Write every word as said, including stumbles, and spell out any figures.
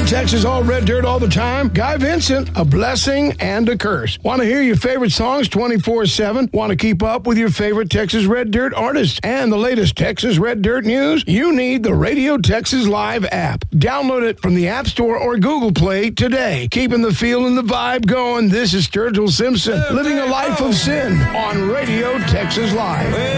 Texas, all red dirt all the time. Guy Vincent, a blessing and a curse. Want to hear your favorite songs twenty-four seven? Want to keep up with your favorite Texas Red Dirt artists and the latest Texas Red Dirt news? You need the Radio Texas Live app. Download it from the App Store or Google Play today. Keeping the feel and the vibe going. This is Sturgill Simpson, living a life of sin on Radio Texas Live.